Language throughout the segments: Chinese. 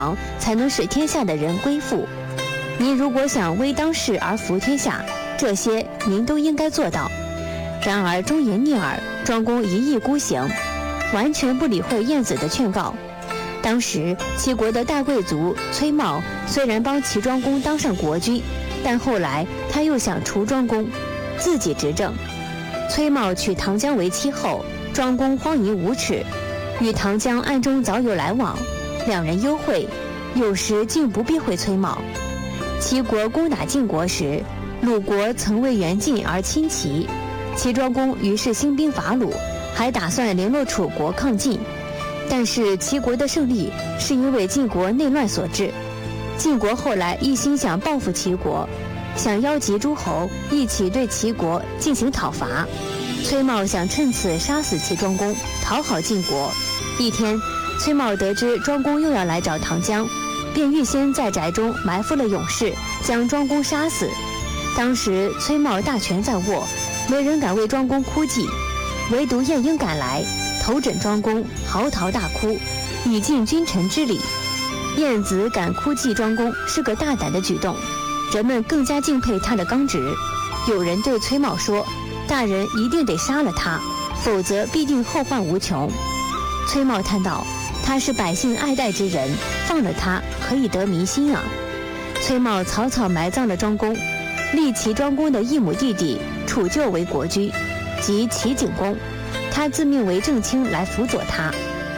才能使天下的人归附。您如果想为当世而服天下，这些您都应该做到。然而忠言逆耳，庄公一意孤行，完全不理会晏子的劝告。当时齐国的大贵族崔瑁虽然帮齐庄公当上国君，但后来他又想除庄公，自己执政。崔瑁娶唐姜为妻后，庄公荒淫无耻，与唐姜暗中早有来往，两人幽会，有时竟不避讳崔瑁。齐国攻打晋国时，鲁国曾为援晋而侵齐，齐庄公于是兴兵伐鲁，还打算联络楚国抗晋。但是齐国的胜利是因为晋国内乱所致。晋国后来一心想报复齐国，想邀集诸侯一起对齐国进行讨伐。崔瑁想趁此杀死齐庄公，讨好晋国。一天，崔瑁得知庄公又要来找唐姜，便预先在宅中埋伏了勇士，将庄公杀死。当时崔瑁大权在握，没人敢为庄公哭泣，唯独晏婴赶来，头枕庄公，嚎啕大哭，以尽君臣之礼。晏子敢哭祭庄公是个大胆的举动，人们更加敬佩他的刚直。有人对崔瑁说，大人一定得杀了他，否则必定后患无穷。崔瑁叹道，他是百姓爱戴之人，放了他可以得民心啊。崔瑁草草埋葬了庄公，立齐庄公的异母弟弟楚臼为国君，即齐景公，他自命为正卿来辅佐他。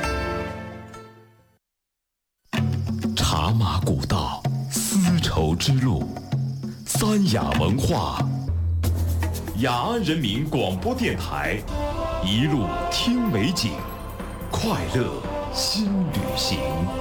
茶马古道，丝绸之路，三雅文化，雅安人民广播电台，一路听美景，快乐新旅行。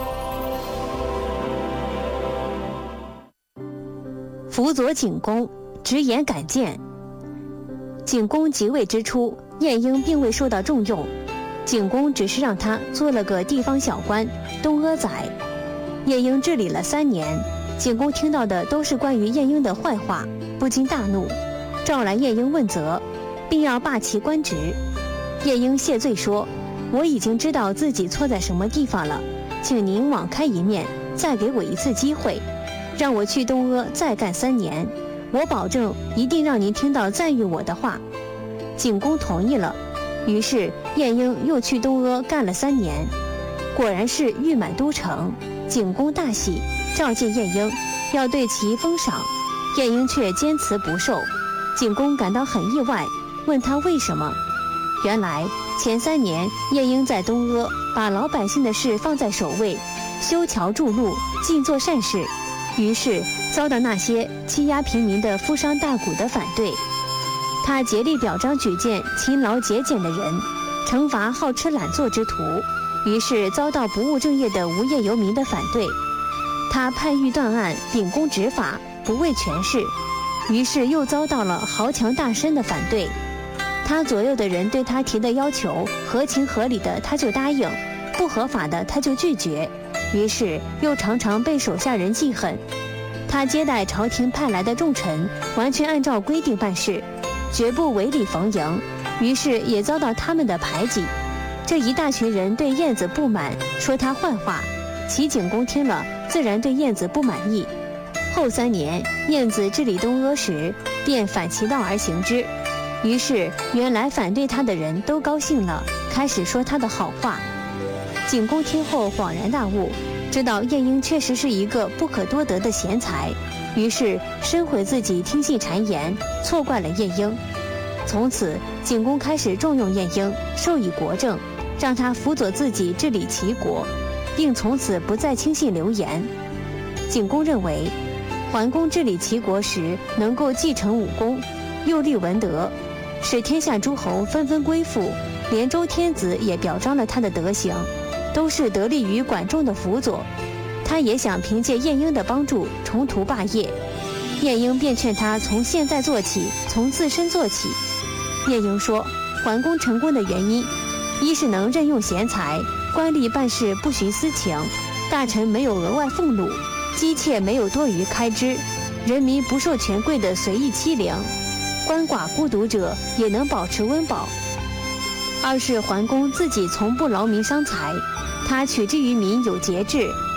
辅佐景公，直言敢谏。景公即位之初，晏婴并未受到重用，景公只是让他做了个地方小官，东阿宰。晏婴治理了3年，景公听到的都是关于晏婴的坏话，不禁大怒，召来晏婴问责，并要罢其官职。晏婴谢罪说，我已经知道自己错在什么地方了，请您网开一面，再给我一次机会，让我去东阿再干3年，我保证一定让您听到赞誉我的话。景公同意了，于是晏婴又去东阿干了3年，果然是誉满都城。景公大喜，召见晏婴，要对其封赏。晏婴却坚持不受，景公感到很意外，问他为什么。原来前3年晏婴在东阿把老百姓的事放在首位，修桥筑路，尽做善事，于是遭到那些欺压平民的富商大贾的反对。他竭力表彰举荐勤劳节俭的人，惩罚好吃懒做之徒，于是遭到不务正业的无业游民的反对。他判狱断案，秉公执法，不为权势，于是又遭到了豪强大绅的反对。他左右的人对他提的要求，合情合理的他就答应，不合法的他就拒绝，于是又常常被手下人记恨。他接待朝廷派来的重臣，完全按照规定办事，绝不违礼逢迎，于是也遭到他们的排挤。这一大群人对晏子不满，说他坏话。齐景公听了，自然对晏子不满意。后3年，晏子治理东阿时，便反其道而行之，于是原来反对他的人都高兴了，开始说他的好话。景公听后恍然大悟，知道晏婴确实是一个不可多得的贤才，于是深悔自己听信谗言，错怪了晏婴。从此景公开始重用晏婴，授以国政，让他辅佐自己治理齐国，并从此不再轻信流言。景公认为，桓公治理齐国时能够继承武功，又立文德，使天下诸侯纷纷归附，连周天子也表彰了他的德行，都是得力于管仲的辅佐。他也想凭借晏婴的帮助重图霸业，晏婴便劝他从现在做起，从自身做起。晏婴说，桓公成功的原因，一是能任用贤才，官吏办事不徇私情，大臣没有额外俸禄，姬妾没有多余开支，人民不受权贵的随意欺凌，鳏寡孤独者也能保持温饱。二是桓公自己从不劳民伤财，他取之于民有节制，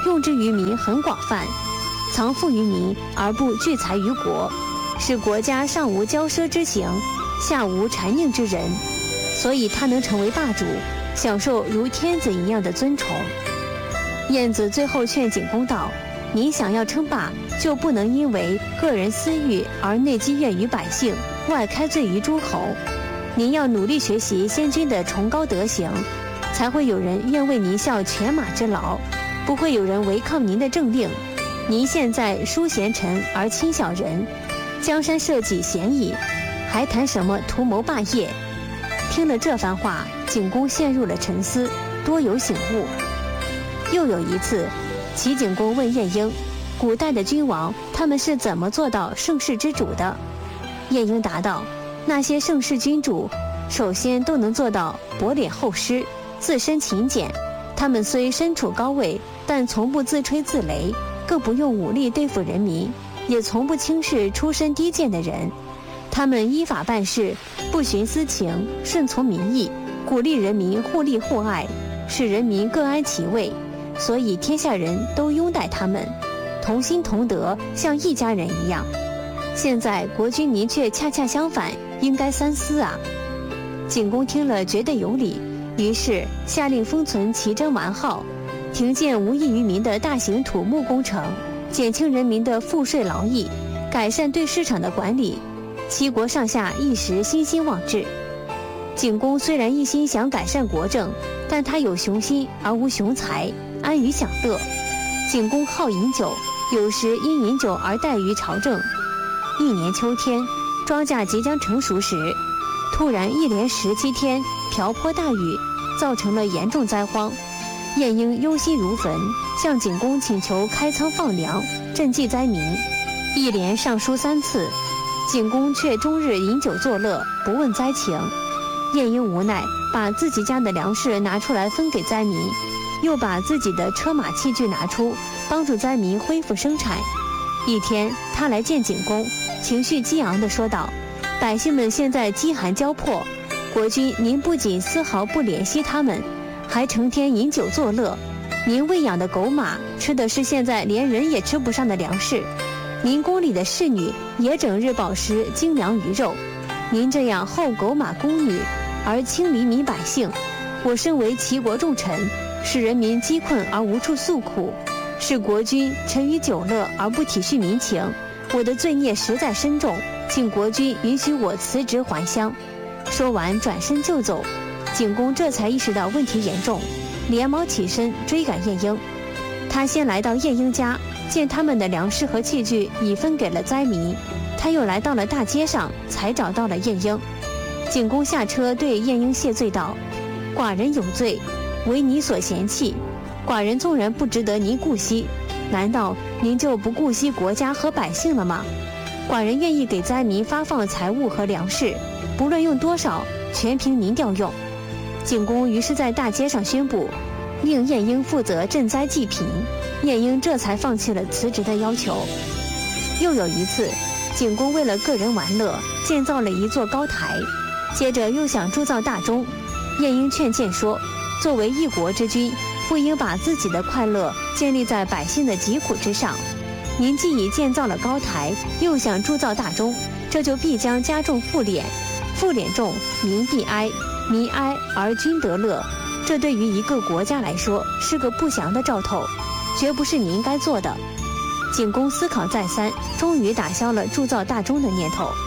用之于民很广泛，藏富于民而不聚财于国，使国家上无骄奢之行，下无谗佞之人，所以他能成为霸主，享受如天子一样的尊崇。晏子最后劝景公道：您想要称霸，就不能因为个人私欲而内积怨于百姓，外开罪于诸侯。您要努力学习先君的崇高德行，才会有人愿为您效犬马之劳，不会有人违抗您的政令。您现在疏贤臣而轻小人，江山社稷咸矣，还谈什么图谋霸业？听了这番话，景公陷入了沉思，多有醒悟。又有一次，齐景公问晏婴，古代的君王他们是怎么做到盛世之主的？晏婴答道：那些盛世君主，首先都能做到薄脸厚施，自身勤俭。他们虽身处高位，但从不自吹自擂，更不用武力对付人民，也从不轻视出身低贱的人。他们依法办事，不徇私情，顺从民意，鼓励人民互利互爱，使人民各安其位，所以天下人都拥戴他们，同心同德，像一家人一样。现在国君您却恰恰相反，应该三思啊。景公听了觉得有理，于是下令封存齐征完号，停建无益于民的大型土木工程，减轻人民的赋税劳役，改善对市场的管理。齐国上下一时欣欣望志。景公虽然一心想改善国政，但他有雄心而无雄才，安于享乐。景公好饮酒，有时因饮酒而怠于朝政。一年秋天，庄稼即将成熟时，突然一连17天瓢泼大雨，造成了严重灾荒。晏婴忧心如焚，向景公请求开仓放粮，赈济灾民。一连上书3次，景公却终日饮酒作乐，不问灾情。晏婴无奈，把自己家的粮食拿出来分给灾民，又把自己的车马器具拿出，帮助灾民恢复生产。一天，他来见景公，情绪激昂地说道：百姓们现在饥寒交迫，国君您不仅丝毫不怜惜他们，还成天饮酒作乐。您喂养的狗马吃的是现在连人也吃不上的粮食，您宫里的侍女也整日饱食精良鱼肉。您这样厚狗马宫女而轻黎民百姓，我身为齐国重臣，使人民饥困而无处诉苦，使国君沉于酒乐而不体恤民情，我的罪孽实在深重，请国君允许我辞职还乡。说完转身就走。景公这才意识到问题严重，连忙起身追赶晏婴。他先来到晏婴家，见他们的粮食和器具已分给了灾民，他又来到了大街上，才找到了晏婴。景公下车对晏婴谢罪道：寡人有罪，为你所嫌弃，寡人纵然不值得您顾惜，难道您就不顾惜国家和百姓了吗？寡人愿意给灾民发放财物和粮食，不论用多少，全凭您调用。景公于是在大街上宣布，令晏婴负责赈灾济贫。晏婴这才放弃了辞职的要求。又有一次，景公为了个人玩乐，建造了一座高台，接着又想铸造大钟。晏婴劝谏说，作为一国之君，不应把自己的快乐建立在百姓的疾苦之上。您既已建造了高台，又想铸造大钟，这就必将加重赋敛，赋敛重，民必哀，民哀而君得乐。这对于一个国家来说是个不祥的兆头，绝不是你应该做的。景公思考再三，终于打消了铸造大钟的念头。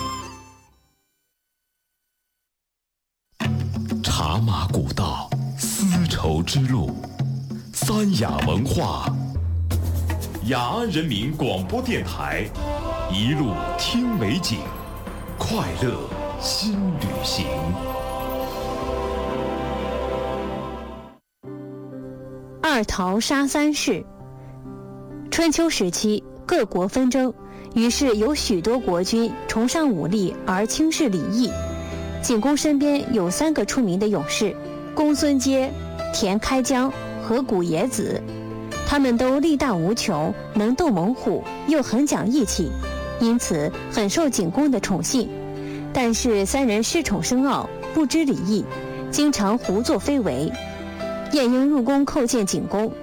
茶马古道，丝绸之路，三雅文化，雅安人民广播电台，一路听美景，快乐新旅行。 二桃杀三士。春秋时期，各国纷争，于是有许多国君崇尚武力而轻视礼义。景公身边有3个出名的勇士，公孙接、田开疆和古冶子，他们都力大无穷，能斗猛虎，又很讲义气，因此很受景公的宠幸。但是3人恃宠生傲，不知礼义，经常胡作非为。晏婴入宫叩见景公，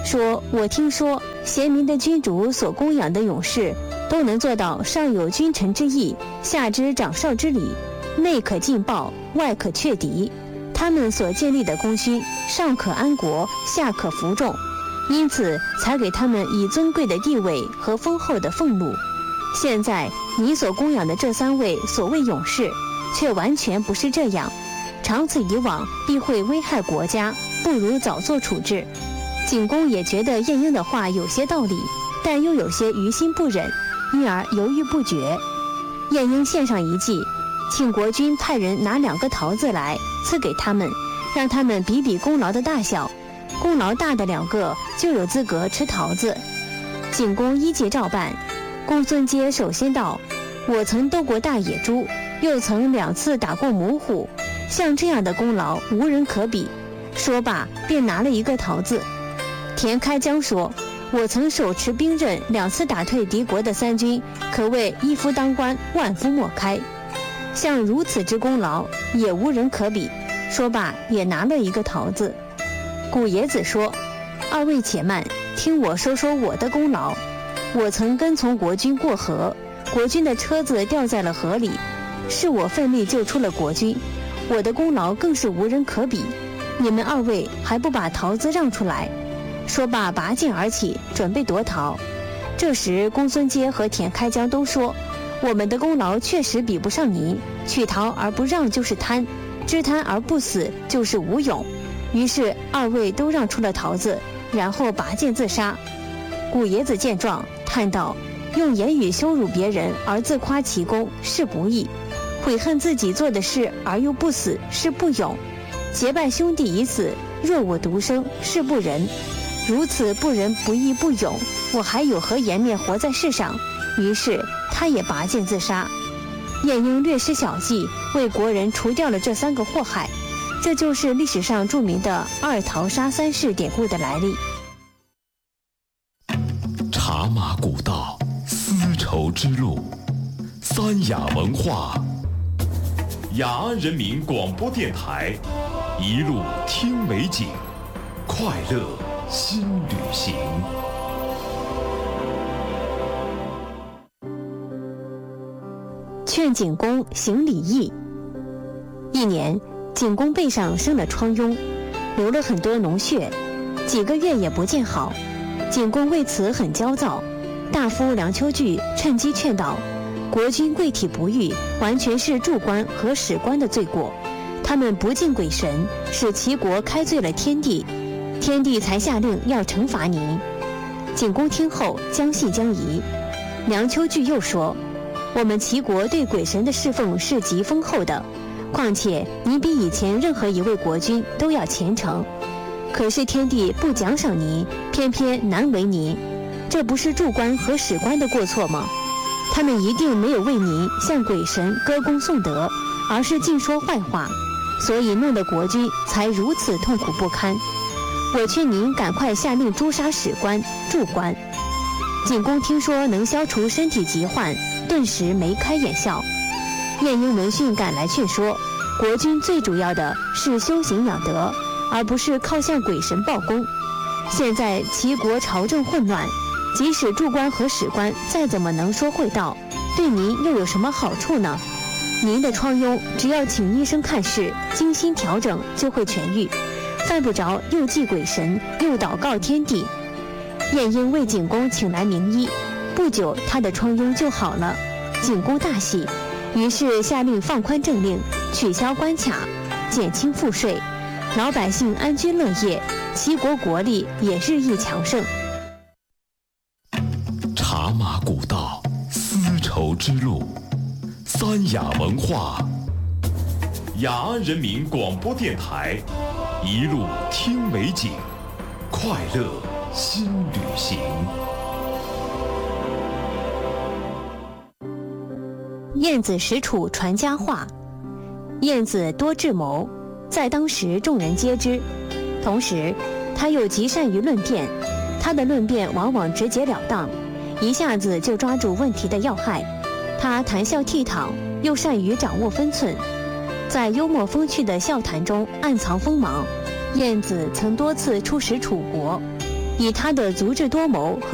说：“我听说贤明的君主所供养的勇士，都能做到上有君臣之义，下知长少之礼，内可尽报，外可却敌。他们所建立的功勋，上可安国，下可服众，因此才给他们以尊贵的地位和丰厚的俸禄。现在你所供养的这3位所谓勇士，却完全不是这样，长此以往必会危害国家，不如早做处置。”景公也觉得晏婴的话有些道理，但又有些于心不忍，因而犹豫不决。晏婴献上一计，请国君派人拿2个桃子来赐给他们，让他们比比功劳的大小，功劳大的2个就有资格吃桃子。景公依计照办。公孙接首先道：“我曾斗过大野猪，又曾2次打过母虎，像这样的功劳无人可比。”说罢便拿了1个桃子。田开疆说：“我曾手持兵刃2次打退敌国的3军，可谓一夫当关，万夫莫开。像如此之功劳，也无人可比。”说罢也拿了1个桃子。古冶子说：“2位且慢，听我说说我的功劳。我曾跟从国君过河，国君的车子掉在了河里，是我奋力救出了国君，我的功劳更是无人可比。你们2位还不把桃子让出来？”说罢拔剑而起，准备夺桃。这时公孙接和田开疆都说：“我们的功劳确实比不上您，取桃而不让就是贪，知贪而不死就是无勇。”于是2位都让出了桃子，然后拔剑自杀。古冶子见状叹道：“用言语羞辱别人而自夸其功是不义，悔恨自己做的事而又不死是不勇，结拜兄弟已死，若我独生是不仁。如此不仁不义不勇，我还有何颜面活在世上？”于是他也拔剑自杀。晏婴略施小计，为国人除掉了这3个祸害，这就是历史上著名的2桃杀3士典故的来历。 茶马古道，丝绸之路，三雅文化，雅安人民广播电台，一路听美景，快乐新旅行。 劝景公行礼义。一年，景公背上生了疮痈，流了很多脓血，几个月也不见好。景公为此很焦躁。大夫梁丘据趁机劝导，国君贵体不愈，完全是柱官和史官的罪过。他们不敬鬼神，使齐国开罪了天帝，天帝才下令要惩罚您。景公听后将信将疑。梁丘据又说：“我们齐国对鬼神的侍奉是极丰厚的，况且您比以前任何一位国君都要虔诚。可是天帝不奖赏您，偏偏难为您，这不是柱官和史官的过错吗？他们一定没有为您向鬼神歌功颂德，而是尽说坏话，所以弄得国君才如此痛苦不堪。我劝您赶快下令诛杀史官、柱官。”景公听说能消除身体疾患，顿时眉开眼笑。晏婴闻讯赶来劝说，国君最主要的是修行养德，而不是靠向鬼神报功。现在齐国朝政混乱，即使柱官和史官再怎么能说会道，对您又有什么好处呢？您的疮痈只要请医生看事，精心调整就会痊愈，犯不着又祭鬼神又祷告天地。晏婴为景公请来名医，不久他的疮痈就好了。景公大喜，于是下令放宽政令，取消关卡，减轻赋税，老百姓安居乐业，齐国国力也日益强盛。 茶马古道，丝绸之路，三雅文化，雅安人民广播电台，一路听美景，快乐新旅行。 晏子使楚传佳话。晏子多智谋，在当时众人皆知，同时他又极善于论辩，他的论辩往往直截了当，一下子就抓住问题的要害。他谈笑倜傥，又善于掌握分寸，在幽默风趣的笑谈中暗藏锋芒。晏子曾多次出使楚国， 以他的足智多谋和